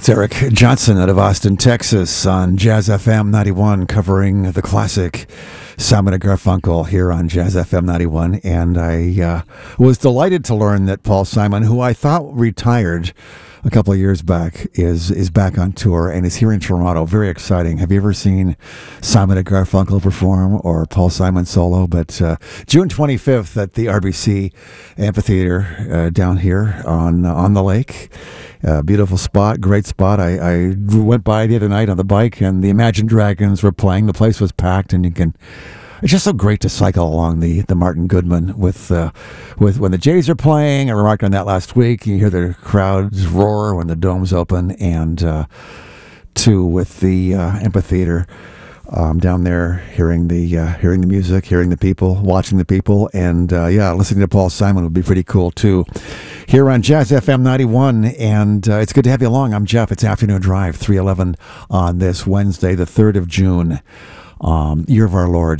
It's Eric Johnson out of Austin, Texas on Jazz FM 91, covering the classic Simon & Garfunkel here on Jazz FM 91. And I was delighted to learn that Paul Simon, who I thought retired a couple of years back, is back on tour and is here in Toronto. Very exciting. Have you ever seen Simon & Garfunkel perform or Paul Simon solo? But June 25th at the RBC Amphitheater down here on the lake. Beautiful spot, great spot. I went by the other night on the bike, and the Imagine Dragons were playing. The place was packed, and it's just so great to cycle along the Martin Goodman with when the Jays are playing. I remarked on that last week. You hear the crowds roar when the domes open, and too with the amphitheater. Down there, hearing the music, hearing the people, watching the people, and listening to Paul Simon would be pretty cool too. Here on Jazz FM 91, and it's good to have you along. I'm Jeff. It's Afternoon Drive, 3:11 on this Wednesday, the 3rd of June, year of our Lord,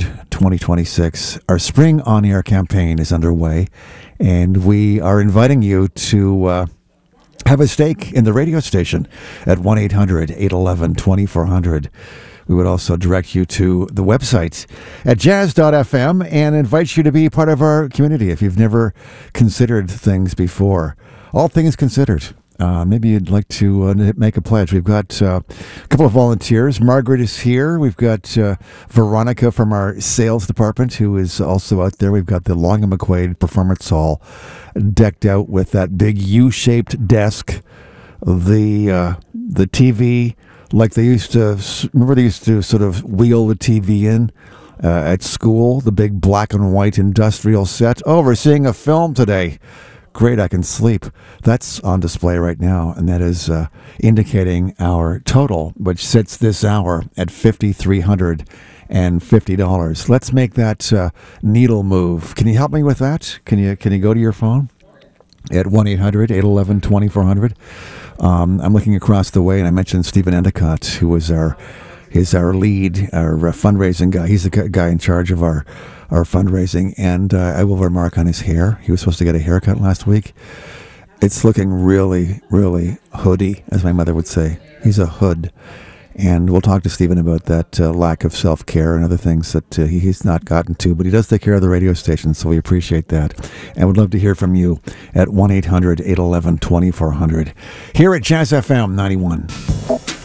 2026. Our spring on-air campaign is underway, and we are inviting you to have a stake in the radio station at 1-800-811-2400. We would also direct you to the website at jazz.fm and invite you to be part of our community if you've never considered things before. All things considered. Maybe you'd like to make a pledge. We've got a couple of volunteers. Margaret is here. We've got Veronica from our sales department, who is also out there. We've got the Long and McQuaid Performance Hall decked out with that big U-shaped desk, the TV, like they used to sort of wheel the TV in at school, the big black and white industrial set. Oh, we're seeing a film today. Great, I can sleep. That's on display right now, and that is indicating our total, which sits this hour at $5,350. Let's make that needle move. Can you help me with that? Can you go to your phone at 1-800-811-2400? I'm looking across the way, and I mentioned Stephen Endicott, who is our lead, our fundraising guy. He's the guy in charge of our fundraising, and I will remark on his hair. He was supposed to get a haircut last week. It's looking really, really hoody, as my mother would say. He's a hood. And we'll talk to Stephen about that lack of self-care and other things that he's not gotten to. But he does take care of the radio station, so we appreciate that. And would love to hear from you at 1-800-811-2400. Here at Jazz FM 91.